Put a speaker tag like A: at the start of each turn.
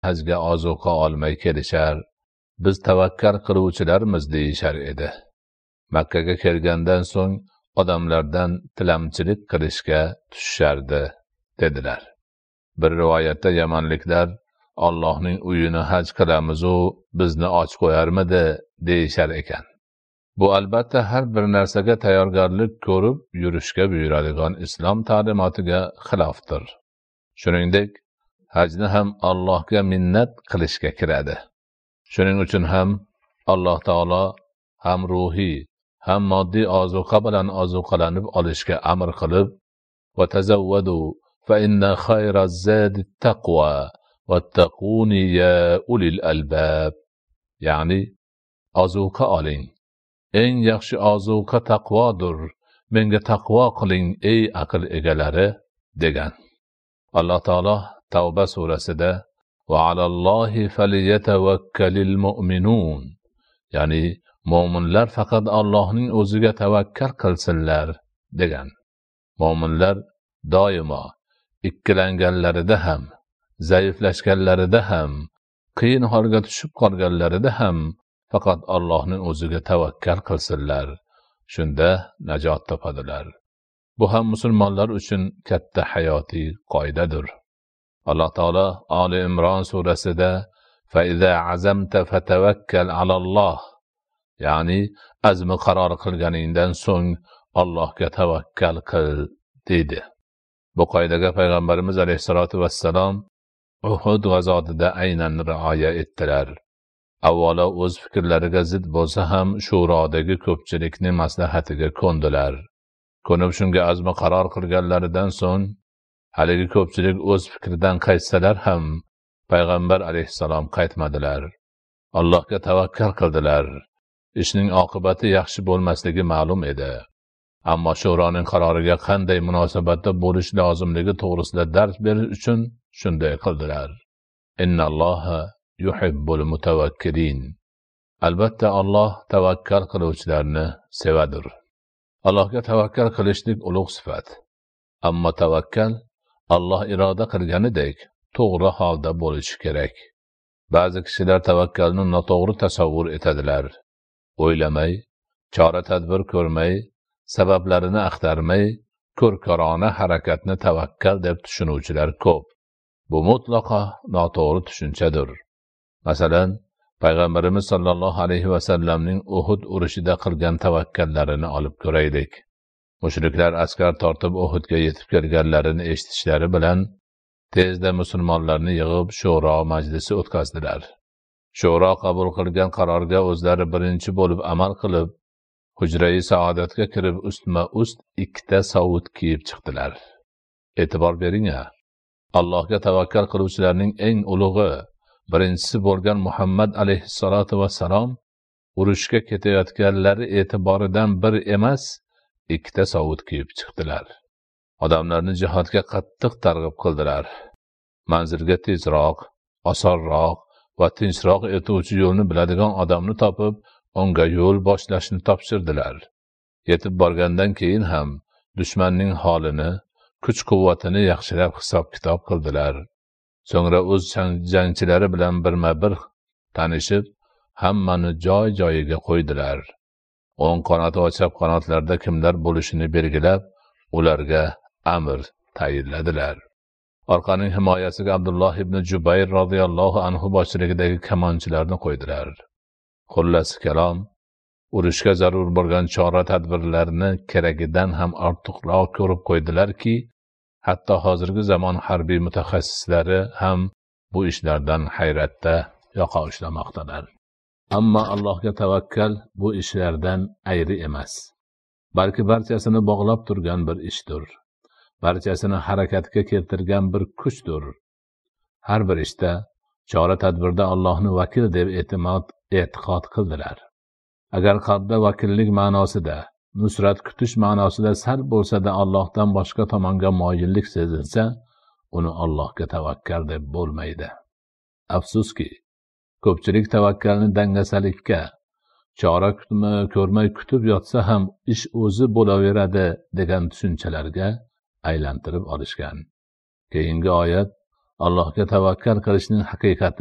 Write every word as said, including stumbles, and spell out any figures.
A: hajga ozuqa olmay kelishar, biz tavakkal qiluvchilarmiz deyishar edi. Makkaga kelgandan so'ng odamlardan tilamchilik qilishga tushishardi, dedilar. Bir rivoyatda yamanliklar Allohning uyini haj qilamiz-u, bizni och qo'yarmidi deyishar ekan. Bu albatta har bir narsaga tayyorgarlik ko'rib yurishga buyuradigan islom ta'limotiga xilofdir. Shuningdek, hajni ham Allohga minnat qilishga kiradi. Shuning uchun ham Alloh taolo ham ruhiy, ham moddiy ozuqa bilan ozuqalanib olishga amr qilib, va tazawwadu fa inna khayraz zadi taqwa wattaquni ya ulil albab. Ya'ni ozuqa oling. Eng yaxshi ozuqa taqvodir. Menga taqvo qiling ey aql egalari degan. Alloh taolo Tavba surasida va alallohi falyatawakkalul mu'minun, ya'ni mo'minlar faqat Allohning o'ziga tavakkal qilsinlar degan. Mo'minlar doimo ikkilanganlarida ham, zaiflashganlarida ham, qiyin holga tushib qolganlarida ham faqat Allohning o'ziga tavakkal qilsinlar. Shunda najot topadilar. Bu ham musulmonlar uchun katta hayotiy qoidadir. Alloh taolo Ali Imron surasida fa iza azamta fatawakkal alalloh, ya'ni azmi qaror qilganingdan so'ng Allohga tavakkal qil dedi. Bu qoidaga payg'ambarimiz alayhisolatu vassalom Uhud g'azotida aynan rioya etdilar. Avvalo o'z fikrlariga zid bo'lsa ham shurodagi ko'pchilikning maslahatiga ko'ndilar. Ko'nib shunga azmi qaror qilganlaridan so'ng haligi ko'pchilik o'z fikridan qaytsalar ham payg'ambar alayhissalom qaytmadilar. Allohga tavakkal qildilar. Ishning oqibati yaxshi bo'lmasligi ma'lum edi. Ammo shuroning qaroriga qanday munosabatda bo'lish lozimligi to'g'risida dars berish uchun shunday qildilar. Innalloha yuhibbul mutawakkilin. Albatta Alloh tavakkal qiluvchilarni sevadir. Allohga tavakkal qilishlik ulug' sifat. Ammo tavakkal Alloh iroda qilganidek to'g'ri holda bo'lishi kerak. Ba'zi kishilar tavakkalni noto'g'ri tasavvur etadilar. O'ylamay, chora-tadbir ko'rmay, sabablarini axtarmay, ko'rkorona harakatni tavakkal deb tushunuvchilar ko'p. Bu mutlaqo noto'g'ri tushunchadir. Masalan, payg'ambarimiz sollallohu alayhi va sallamning Uhud urushida qilgan tavakkallarini olib ko'raylik. Mushriklar askar tortib Uhudga yetib kelganlarini eshitishlari bilan tezda musulmonlarni yig'ib shuro majlisi o'tkazdilar. Shuro qabul qilgan qarorga o'zlari birinchi bo'lib amal qilib, hujrai saodatga kirib ustma-ust ikkita sovut kiyib chiqdilar. E'tibor bering-a. Allohga tavakkal qiluvchilarning eng ulug'i birinchisi bo'lgan Muhammad alayhissalatu vassalom urushga ketayotganlari e'tiboridan bir emas, ikkita sovut kiyib chiqdilar. Odamlarni jihodga qattiq targ'ib qildilar. Manzilga tezroq, osonroq va tinchroq etuvchi yo'lni biladigan odamni topib, unga yo'l boshlashni topshirdilar. Yetib borgandan keyin ham dushmanning holini, kuch-quvvatini yaxshilab hisob-kitob qildilar. So'ngra o'z jangchilari bilan birma-bir tanishib, hammani joy-joyiga qo'ydilar. O'ng qanot va chap qanotlarda kimlar bo'lishini belgilab, ularga amr tayinladilar. Orqaning himoyasiga Abdulloh ibn Jubayr radhiyallohu anhu boshchiligidagi kamonchilarni qo'ydilar. Xullas kalom, urushga zarur bo'lgan chora-tadbirlarni keragidan ham ortiqroq ko'rib qo'ydilarki, hatto hozirgi zamon harbiy mutaxassislari ham bu ishlardan hayratda yoqa ushlamoqdalar. Ammo Allohga tavakkal bu ishlardan ayri emas. Balki barchasini bog'lab turgan bir ishdir. Barchasini harakatga keltirgan bir kuchdir. Har bir ishda, chora-tadbirda Allohni vakil deb e'timod, e'tiqod qildilar. Agar qalbda vakillik ma'nosida, nusrat kutish ma'nosida sal bo'lsa-da Allohdan boshqa tomonga moyillik sezilsa, uni Allohga tavakkal deb bo'lmaydi. Afsuski, ko'pchilik tavakkalni dangasalikka, chora ko'rmay kutib yotsa ham ish o'zi bo'laveradi degan tushunchalarga aylantirib olishgan. Keyingi oyat allohga tavakkal qilishning haqiqati